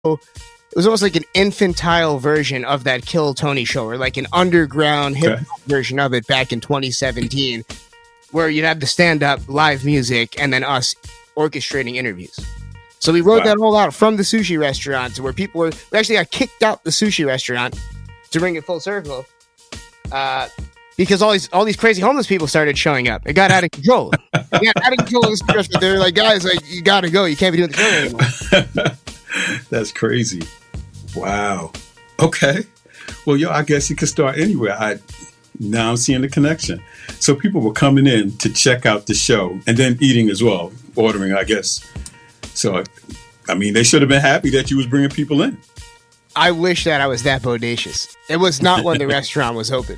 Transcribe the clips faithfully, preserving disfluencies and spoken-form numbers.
It was almost like an infantile version of that Kill Tony show, or like an underground hip hop okay. version of it back in twenty seventeen, where you'd have the stand up live music and then us orchestrating interviews. So we wrote wow. that all out from the sushi restaurant to where people were, we actually got kicked out the sushi restaurant to bring it full circle. Uh, because all these all these crazy homeless people started showing up. It got out of control. It got out of control of this restaurant. They were like, guys, like, you gotta go. You can't be doing the show anymore. That's crazy. Wow. Okay. Well, yo, I guess you could start anywhere. I now I'm seeing the connection. So people were coming in to check out the show and then eating as well, ordering, I guess. So, I mean, they should have been happy that you was bringing people in. I wish that I was that bodacious. It was not when the restaurant was open.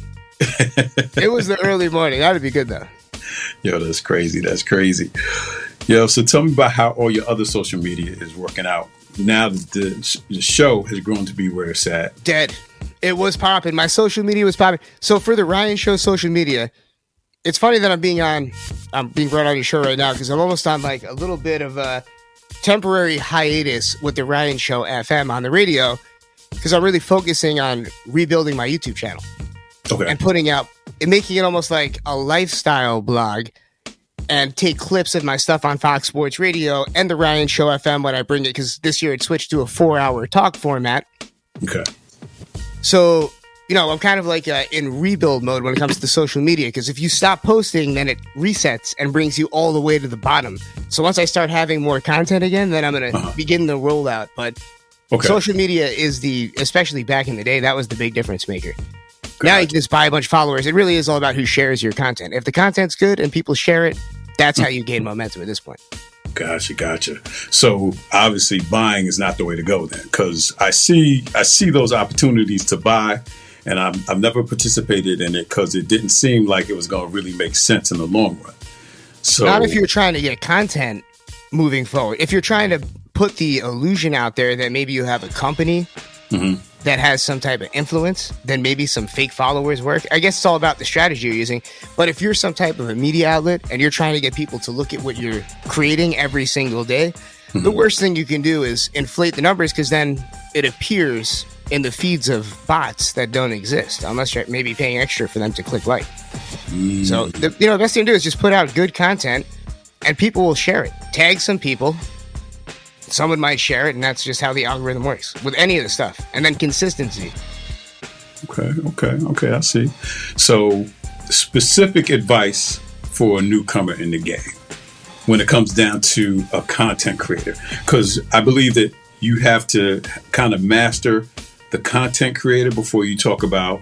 It was the early morning. That would be good, though. Yo, that's crazy. That's crazy. Yo, so tell me about how all your other social media is working out. Now that the, the show has grown to be where it's at. Dead. It was popping. My social media was popping. So for the Ryan Show social media, it's funny that I'm being on, I'm being brought on your show right now because I'm almost on like a little bit of a temporary hiatus with the Ryan Show F M on the radio because I'm really focusing on rebuilding my YouTube channel. Okay. And putting out and making it almost like a lifestyle blog. And take clips of my stuff on Fox Sports Radio and the Ryan Show F M when I bring it, because this year it switched to a four-hour talk format. Okay. So, you know, I'm kind of like uh, in rebuild mode when it comes to social media, because if you stop posting, then it resets and brings you all the way to the bottom. So once I start having more content again, then I'm going to uh-huh. begin the rollout. But okay. social media is the, especially back in the day, that was the big difference maker. God. Now you can just buy a bunch of followers. It really is all about who shares your content. If the content's good and people share it, that's how you gain momentum at this point. Gotcha, gotcha. So obviously buying is not the way to go then, because I see I see those opportunities to buy, and I'm, I've never participated in it because it didn't seem like it was going to really make sense in the long run. So not if you're trying to get content moving forward. If you're trying to put the illusion out there that maybe you have a company mm-hmm. that has some type of influence, then maybe some fake followers work. I guess it's all about the strategy you're using. But if you're some type of a media outlet and you're trying to get people to look at what you're creating every single day, mm-hmm. the worst thing you can do is inflate the numbers, because then it appears in the feeds of bots that don't exist, unless you're maybe paying extra for them to click like. Mm. So, the, you know, the best thing to do is just put out good content and people will share it. Tag some people. Someone might share it, and that's just how the algorithm works with any of the stuff. And then consistency. Okay, okay, okay, I see. So, specific advice for a newcomer in the game when it comes down to a content creator. Because I believe that you have to kind of master the content creator before you talk about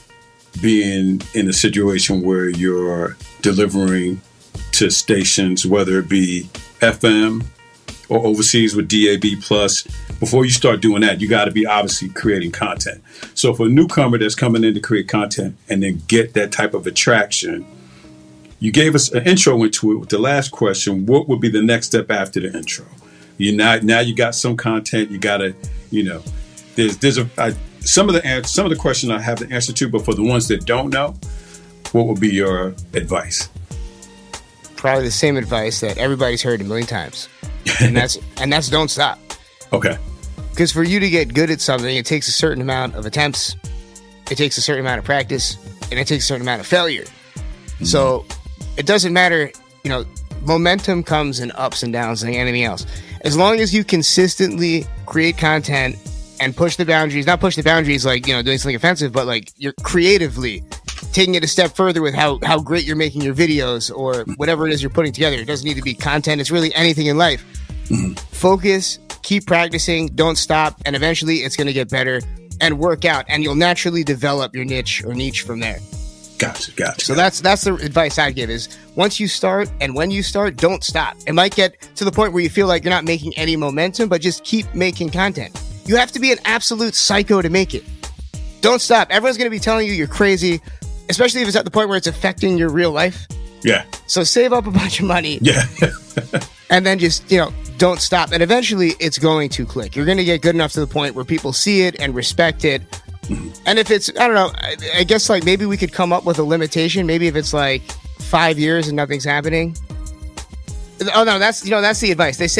being in a situation where you're delivering to stations, whether it be F M or overseas with D A B plus. Before you start doing that, you got to be obviously creating content. So for a newcomer that's coming in to create content and then get that type of attraction, you gave us an intro into it with the last question. What would be the next step after the intro? You now, now you got some content. You got to, you know, there's there's a I, some of the answer, some of the question I have the answer to, but for the ones that don't know, what would be your advice? Probably the same advice that everybody's heard a million times. And that's and that's don't stop. Okay. Because for you to get good at something, it takes a certain amount of attempts, it takes a certain amount of practice, and it takes a certain amount of failure. Mm-hmm. So it doesn't matter, you know, momentum comes in ups and downs like anything else. As long as you consistently create content and push the boundaries, not push the boundaries like, you know, doing something offensive, but like you're creatively taking it a step further with how, how great you're making your videos or whatever it is you're putting together. It doesn't need to be content. It's really anything in life. Mm-hmm. Focus, keep practicing, don't stop, and eventually it's going to get better and work out, and you'll naturally develop your niche or niche from there. Gotcha, gotcha. So that's that's the advice I'd give is once you start and when you start, don't stop. It might get to the point where you feel like you're not making any momentum, but just keep making content. You have to be an absolute psycho to make it. Don't stop. Everyone's going to be telling you you're crazy, especially if it's at the point where it's affecting your real life. Yeah. So save up a bunch of money. Yeah. And then just, you know, don't stop. And eventually it's going to click. You're going to get good enough to the point where people see it and respect it. Mm-hmm. And if it's, I don't know, I, I guess like maybe we could come up with a limitation. Maybe if it's like five years and nothing's happening. Oh no, that's, you know, that's the advice. They say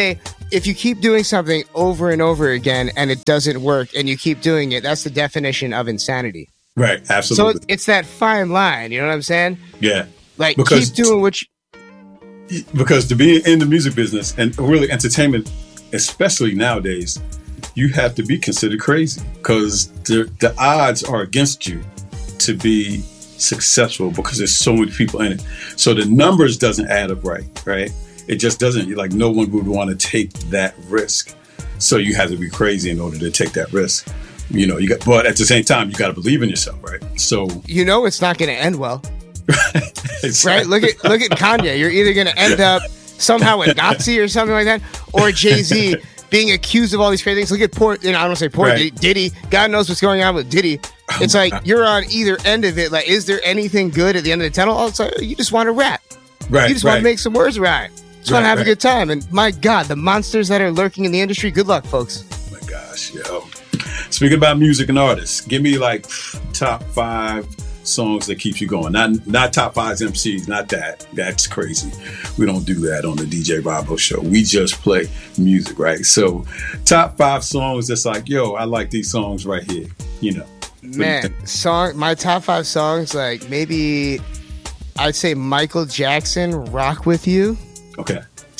if you keep doing something over and over again and it doesn't work and you keep doing it, that's the definition of insanity. Right, absolutely. So it's that fine line, you know what I'm saying? Yeah. Like, because keep doing what you... Because to be in the music business and really entertainment, especially nowadays, you have to be considered crazy because the, the odds are against you to be successful because there's so many people in it. So the numbers doesn't add up right, right? It just doesn't. Like, no one would want to take that risk. So you have to be crazy in order to take that risk. You know, you got, but at the same time, you got to believe in yourself, right? So you know it's not going to end well, exactly. Right? Look at look at Kanye. You're either going to end up somehow a Nazi or something like that, or Jay-Z being accused of all these crazy things. Look at poor, you know, I don't say poor right. Diddy. God knows what's going on with Diddy. It's like you're on either end of it. Like, is there anything good at the end of the tunnel? Oh, it's like, you just want to rap, right? You just right. want to make some words right. Just right, want to have right. a good time. And my God, the monsters that are lurking in the industry. Good luck, folks. Oh my gosh, yo. Speaking about music and artists, give me like top five songs that keeps you going. Not not top five M Cs, not that. That's crazy. We don't do that on the D J Rabo show. We just play music, right? So top five songs that's like, yo, I like these songs right here. You know. Man, song my top five songs, like maybe I'd say Michael Jackson, Rock With You. Okay.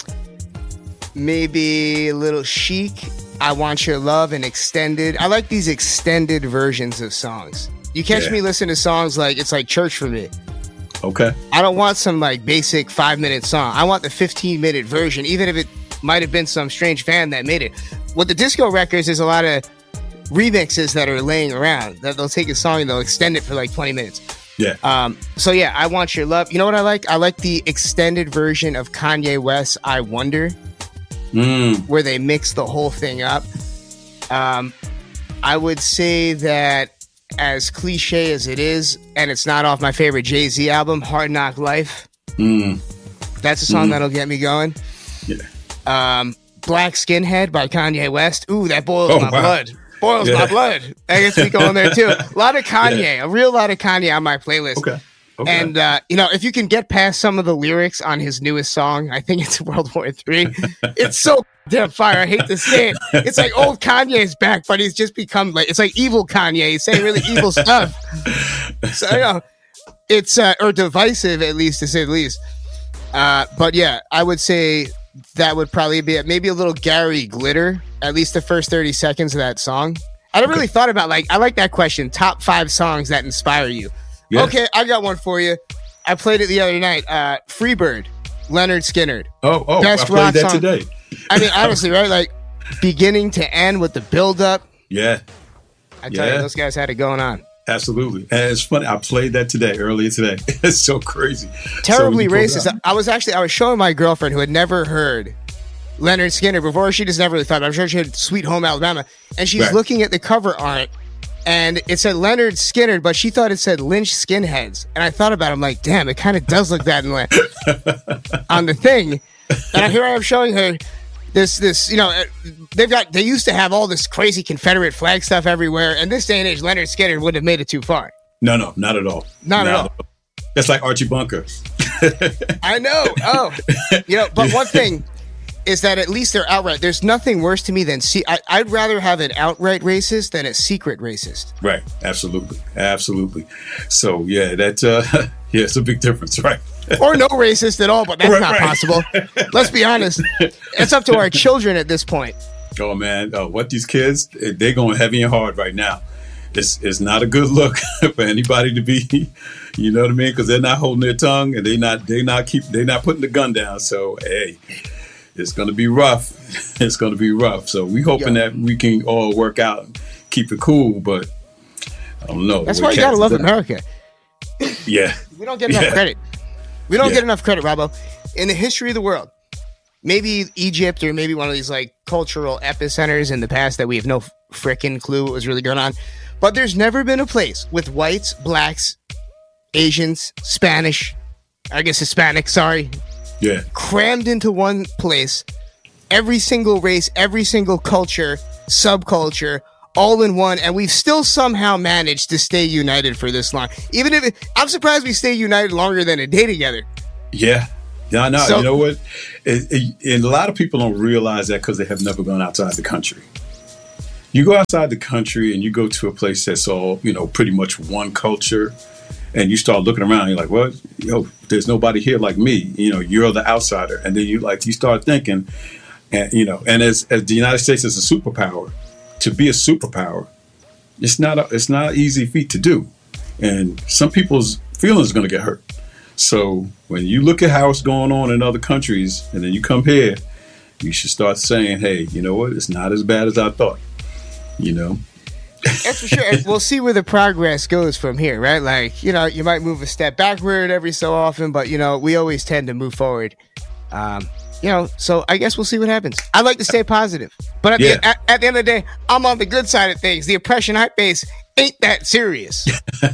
Maybe a little Chic, I Want Your Love, and extended. I like these extended versions of songs. You catch yeah. me listen to songs like it's like church for me. Okay. I don't want some like basic five minute song. I want the fifteen minute version, even if it might have been some strange fan that made it. With the disco records, there's a lot of remixes that are laying around that they'll take a song and they'll extend it for like twenty minutes. Yeah. Um. So yeah, I Want Your Love. You know what I like? I like the extended version of Kanye West's I Wonder. Mm. Where they mix the whole thing up. Um, I would say that as cliche as it is, and it's not off my favorite Jay-Z album, Hard Knock Life. Mm. That's a song mm. that'll get me going. Yeah. Um, Black Skinhead by Kanye West. Ooh, that boils oh, my wow. blood. Boils yeah. my blood. I guess we go in there too. A lot of Kanye, yeah. a real lot of Kanye on my playlist. Okay. Okay. And, uh, you know, if you can get past some of the lyrics on his newest song, I think it's World War Three. It's so damn fire. I hate to say it. It's like old Kanye's back, but he's just become like, it's like evil Kanye. He's saying really evil stuff. So, you know, it's, uh, or divisive, at least, to say the least. Uh, but yeah, I would say that would probably be it. Maybe a little Gary Glitter, at least the first thirty seconds of that song. I never really thought about, like, I like that question. Top five songs that inspire you. Yeah. Okay, I got one for you. I played it the other night. Uh, Freebird, Leonard Skinner. Oh, oh, Best I played rock that song. today. I mean, honestly, right? Like, beginning to end with the build-up. Yeah. I tell yeah. you, those guys had it going on. Absolutely. And it's funny. I played that today, earlier today. It's so crazy. Terribly so racist. I was actually, I was showing my girlfriend who had never heard Leonard Skinner before. She just never really thought, I'm sure she had Sweet Home Alabama. And she's right. looking looking at the cover art. And it said Leonard Skinner, but she thought it said Lynch Skinheads. And I thought about it. I'm like, damn, it kind of does look that in the, on the thing. And here I am showing her this, this, you know, they've got, they used to have all this crazy Confederate flag stuff everywhere. And this day and age, Leonard Skinner wouldn't have made it too far. No, no, not at all. Not, not at all. all. That's like Archie Bunker. I know. Oh, you know, but one thing is that at least they're outright. There's nothing worse to me than see. I, I'd rather have an outright racist than a secret racist. Right. Absolutely. Absolutely. So yeah, that uh, yeah, it's a big difference, right? Or no racist at all, but that's right, not right. possible. Let's be honest. It's up to our children at this point. Oh man, oh, what these kids? They're going heavy and hard right now. It's it's not a good look for anybody to be. You know what I mean? Because they're not holding their tongue and they not they not keep they not putting the gun down. So hey. It's going to be rough. It's going to be rough. So we hoping Yo. that we can all work out and keep it cool, but I don't know. That's why you got to love America. Yeah. We don't get enough yeah. credit. We don't yeah. get enough credit, Rabo. In the history of the world, maybe Egypt or maybe one of these like cultural epicenters in the past that we have no frickin' clue what was really going on. But there's never been a place with whites, blacks, Asians, Spanish, I guess Hispanic, sorry. Yeah. Crammed into one place, every single race, every single culture, subculture, all in one, and we've still somehow managed to stay united for this long. Even if it, I'm surprised we stay united longer than a day together. Yeah. Yeah, no, So- you know what? It, it, and a lot of people don't realize that because they have never gone outside the country. You go outside the country and you go to a place that's all, you know, pretty much one culture, and you start looking around, you're like, well, yo, there's nobody here like me. You know, you're the outsider. And then you like, you start thinking, and you know, and as, as the United States is a superpower, to be a superpower, it's not a, it's not an easy feat to do. And some people's feelings are going to get hurt. So when you look at how it's going on in other countries and then you come here, you should start saying, hey, you know what? It's not as bad as I thought, you know? That's for sure. And we'll see where the progress goes from here, right? Like, you know, you might move a step backward every so often, but, you know, we always tend to move forward. Um, you know, so I guess we'll see what happens. I like to stay positive. But at, Yeah. the, at, at the end of the day, I'm on the good side of things. The Oppression Hype Base ain't that serious.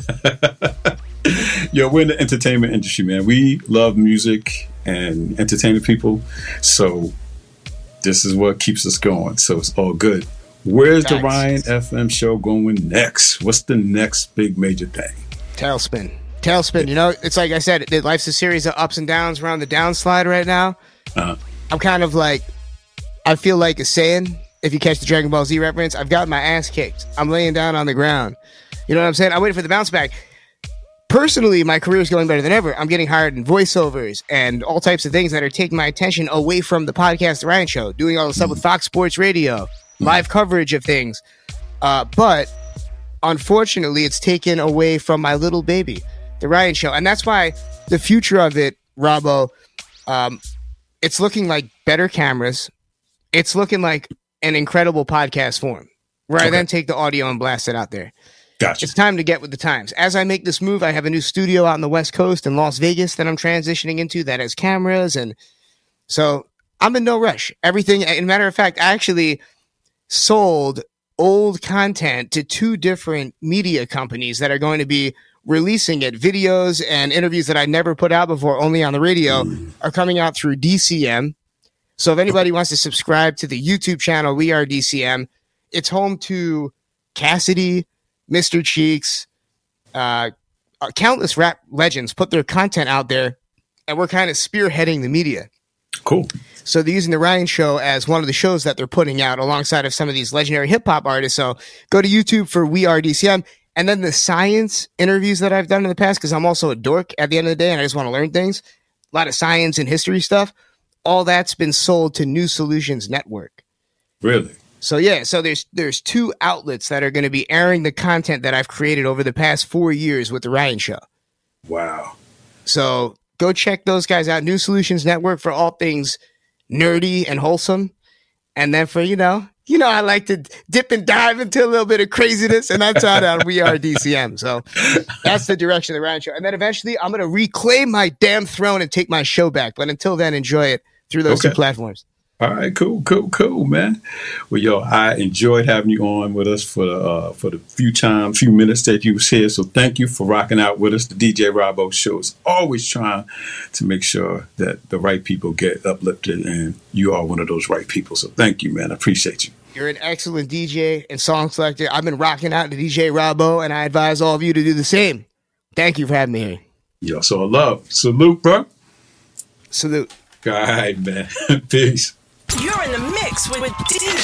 Yo, we're in the entertainment industry, man. We love music and entertaining people. So this is what keeps us going. So it's all good. Where's the Facts. Ryan F M show going next? What's the next big major thing? Tailspin. Tailspin. You know, it's like I said, it, life's a series of ups and downs. We're on the downslide right now. Uh-huh. I'm kind of like, I feel like a Saiyan. If you catch the Dragon Ball Z reference, I've got my ass kicked. I'm laying down on the ground. You know what I'm saying? I'm waiting for the bounce back. Personally, my career is going better than ever. I'm getting hired in voiceovers and all types of things that are taking my attention away from the podcast, The Ryan Show, doing all the stuff with Fox Sports Radio, live coverage of things. Uh, but unfortunately, it's taken away from my little baby, The Ryan Show. And that's why the future of it, Robbo, um, it's looking like better cameras. It's looking like an incredible podcast form where I Okay. then take the audio and blast it out there. Gotcha. It's time to get with the times. As I make this move, I have a new studio out in the West Coast in Las Vegas that I'm transitioning into that has cameras. And so I'm in no rush. Everything, in matter of fact, I actually sold old content to two different media companies that are going to be releasing it. Videos and interviews that I never put out before, only on the radio, mm. are coming out through D C M. So if anybody wants to subscribe to the YouTube channel, We Are D C M, it's home to Cassidy, Mister Cheeks, uh, countless rap legends put their content out there, and we're kind of spearheading the media. Cool. So they're using The Ryan Show as one of the shows that they're putting out alongside of some of these legendary hip-hop artists. So go to YouTube for We Are D C M. And then the science interviews that I've done in the past, because I'm also a dork at the end of the day, and I just want to learn things. A lot of science and history stuff. All that's been sold to New Solutions Network. Really? So yeah, so there's there's two outlets that are going to be airing the content that I've created over the past four years with The Ryan Show. Wow. So go check those guys out. New Solutions Network for all things nerdy and wholesome. And then for, you know, you know, I like to dip and dive into a little bit of craziness, and that's out on We Are D C M. So that's the direction of The Ryan Show. And then eventually I'm going to reclaim my damn throne and take my show back. But until then, enjoy it through those Okay. two platforms. All right, cool, cool, cool, man. Well, yo, I enjoyed having you on with us for the uh, for the few time, few minutes that you was here. So thank you for rocking out with us. The D J Robbo Show is always trying to make sure that the right people get uplifted, and you are one of those right people. So thank you, man. I appreciate you. You're an excellent D J and song selector. I've been rocking out to D J Robbo, and I advise all of you to do the same. Thank you for having me here. Yo, so love. Salute, bro. Salute. All right, man. Peace. You're in the mix with, with D J